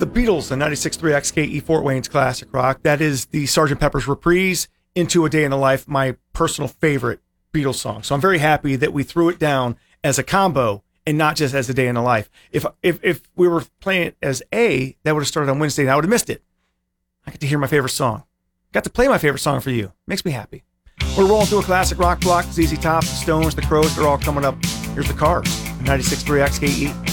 The Beatles and 96.3 XKE Fort Wayne's classic rock. That is the Sgt. Pepper's Reprise, Into a Day in the Life, my personal favorite Beatles song. So I'm very happy that we threw it down as a combo and not just as a day in the life. If we were playing it as A, that would have started on Wednesday and I would have missed it. I get to hear my favorite song. Got to play my favorite song for you. Makes me happy. We're rolling through a classic rock block. ZZ Top, the Stones, the Crows, they're all coming up. Here's the Cars, 96.3 XKE.